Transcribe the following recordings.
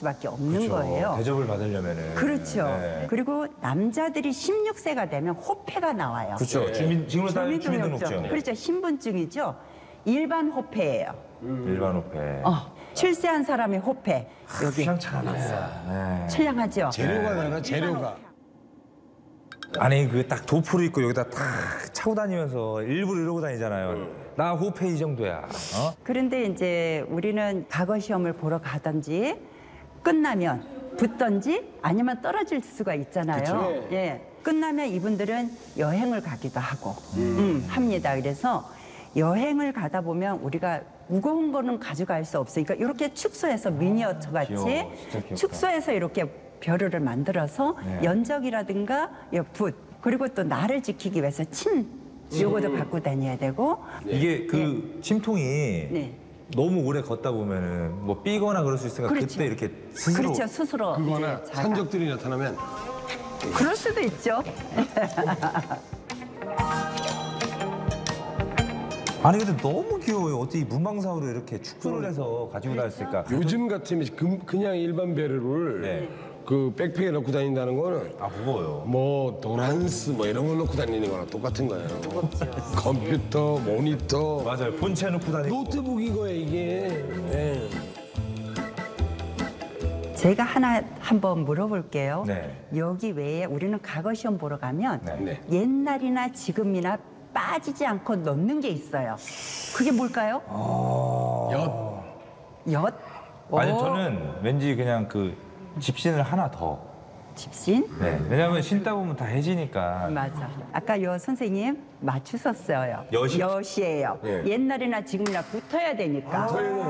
수밖에 없는 그렇죠. 거예요. 대접을 받으려면은. 그렇죠. 네. 그리고 남자들이 16세가 되면 호패가 나와요. 그렇죠. 지금으로 따지면 주민등록증. 그렇죠. 신분증이죠. 일반 호패예요. 일반 호패. 출세한 사람의 호패. 여기 휘황찬란합니다. 네. 철량하죠. 재료가 나나 재료가. 아니 그 딱 도프를 입고 여기다 탁 차고 다니면서 일부러 이러고 다니잖아요. 나 호패 이 정도야. 어? 그런데 이제 우리는 과거 시험을 보러 가든지 끝나면 붙든지 아니면 떨어질 수가 있잖아요. 예. 끝나면 이분들은 여행을 가기도 하고 합니다. 그래서 여행을 가다 보면 우리가 무거운 거는 가져갈 수 없으니까 이렇게 축소해서 미니어처 같이 귀여워. 진짜 귀엽다. 축소해서 이렇게 벼루를 만들어서 네. 연적이라든가 붓 그리고 또 나를 지키기 위해서 침 요거도 갖고 다녀야 되고 이게 그 침통이 네. 너무 오래 걷다 보면은 뭐 삐거나 그럴 수 있으니까 그렇죠. 그때 이렇게 스스로 그렇죠. 스스로 그거나 이제 자가. 산적들이 나타나면 그럴 수도 있죠. 아니 근데 너무 귀여워요. 어떻게 문방사우로 이렇게 축소를 해서 가지고 다녔을까? 요즘 같으면 그냥 일반 배를 네. 그 백팩에 넣고 다닌다는 거는 아 무거워요. 뭐 도란스 뭐 이런 거 넣고 다니는 거랑 똑같은 거예요. 컴퓨터, 모니터, 맞아요. 본체 놓고 다니고. 노트북 이거예요 이게. 예. 제가 하나 한번 물어볼게요. 네. 여기 외에 우리는 과거 시험 보러 가면 네. 옛날이나 지금이나 빠지지 않고 넣는 게 있어요. 그게 뭘까요? 엿. 아니 오, 저는 왠지 그냥 그 집신을 하나 더. 집신? 네. 왜냐면 신다 보면 다 해지니까. 맞아. 아까 요 선생님 맞추셨어요. 엿이? 엿이에요. 예. 옛날이나 지금이나 붙어야 되니까.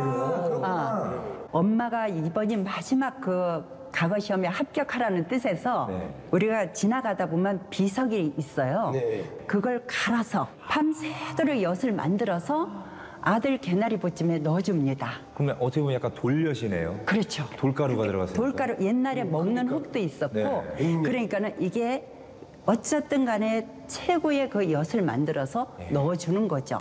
엄마가 이번이 마지막 그 과거 시험에 합격하라는 뜻에서 네. 우리가 지나가다 보면 비석이 있어요. 네. 그걸 갈아서 밤새도록 엿을 만들어서 아들 개나리 보찜에 넣어줍니다. 그러면 어떻게 보면 약간 돌엿이네요. 그렇죠. 돌가루가 들어갔어요. 돌가루 옛날에 먹는 흙도 있었고 네. 그러니까는 이게 어쨌든 간에 최고의 그 엿을 만들어서 넣어주는 거죠.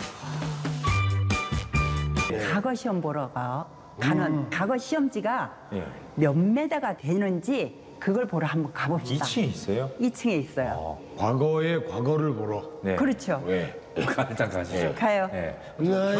과거 시험 보러 가는 과거 시험지가 예. 몇 메다가 되는지 그걸 보러 한번 가봅시다. 2층에 있어요? 2층에 있어요. 과거의 과거를 보러. 네. 그렇죠. 왜? 일단 가시죠. 가요. 네. 나의